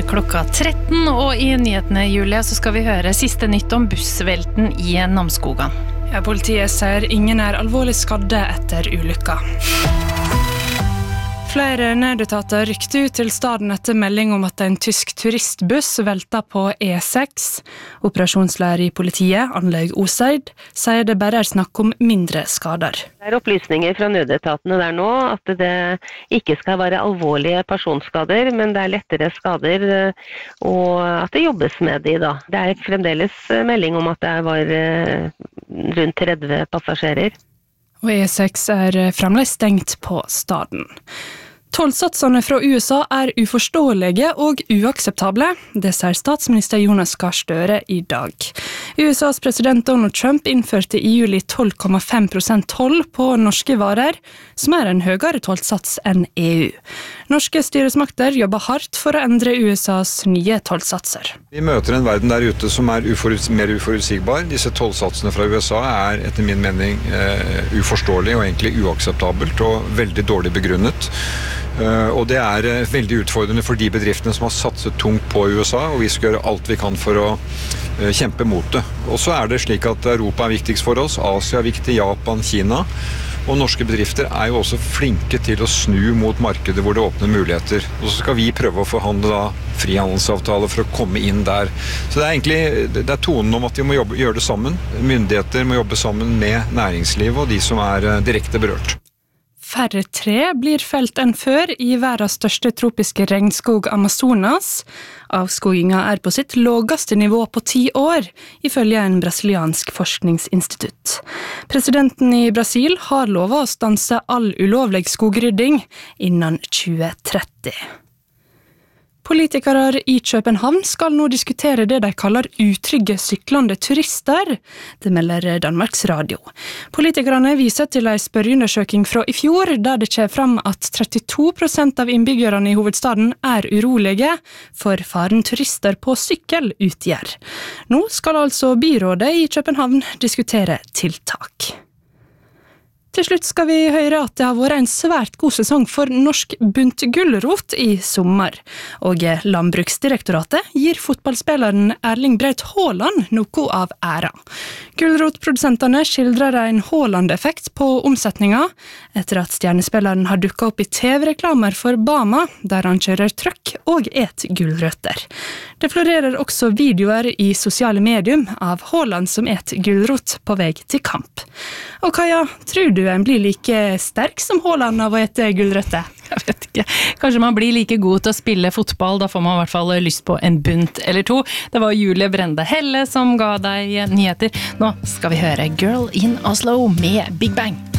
klokka 13, og i nyhetene, Julia, så skal vi høre siste nytt om bussvelten i Namsskogan. Ja, politiet sier ingen alvorlig skadde etter ulykka. Flere nødetater rykte ut til staden etter melding om at en tysk turistbuss velta på E6. Operasjonsleder i politiet, Anlaug Oseid, sier det bare snakk om mindre skader. Det opplysninger fra nødetatene der nå at det ikke skal være alvorlige personskader, men det lettere skader, og at det jobbes med de da. Det fremdeles melding om at det var rundt 30 passasjerer. Og E6 fremdeles stengt på staden. Tollsatsene fra USA uforståelige og uakseptable, det sier statsminister Jonas Gahr Støre i dag. USAs president Donald Trump innførte i juli 12,5% toll på norske varer, som en høyere tollsats enn EU. Norske styresmakter jobber hardt for å endre USAs nye tollsatser. Vi møter en verden der ute som mer uforutsigbar. Disse tollsatsene fra USA etter min mening uforståelig og egentlig uakseptabelt og veldig dårlig begrunnet. Og det veldig utfordrende for de bedriftene som har satset tungt på USA, og vi skal gjøre alt vi kan for å kjempe mot det. Og så det slik at Europa viktigst for oss, Asia viktig, Japan, Kina, og norske bedrifter jo også flinke til å snu mot markedet hvor det åpner muligheter. Og så skal vi prøve å forhandle frihandelsavtaler for å komme inn der. Så det egentlig tonen om at vi må gjøre det sammen. Myndigheter må jobbe sammen med næringslivet og de som direkte berørt. Færre tre blir felt enn før i verdens største tropiske regnskog Amazonas. Avskoginga på sitt laveste nivå på 10 år, ifølge en brasiliansk forskningsinstitutt. Presidenten i Brasil har lovet å stanse all ulovlig skogrydding innen 2030. Politikere i København skal nå diskutere det de kaller utrygge syklende turister. Det melder Danmarks Radio. Politikerne viser til en spørreundersøking fra i fjor, der det kommer fram at 32% av innbyggerne i hovedstaden urolige for faren turister på sykkel utgjør. Nå skal altså byrådet i København diskutere tiltak. Til slutt skal vi høre at det har vært en svært god sesong for norsk buntgulrot i sommer. Og Landbruksdirektoratet gir fotballspilleren Erling Braut Haaland noe av æra. Gulrotprodusentene skildrer en Haaland-effekt på omsetninga, etter at stjernespilleren har dukket opp i TV-reklamer for Bama, der han kjører trøkk og gulrøtter. Det florerer også videoer i sosiale medium av Haaland som gulrot på vei til kamp. Og Kaja, tror du en blir like sterk som Haaland av å ete gulrøtter? Jeg vet ikke. Kanskje man blir like god til å spille fotball, da får man i hvert fall lyst på en bunt eller to. Det var Julie Brende Helle som ga deg nyheter. Nå skal vi høre Girl in Oslo med Big Bang.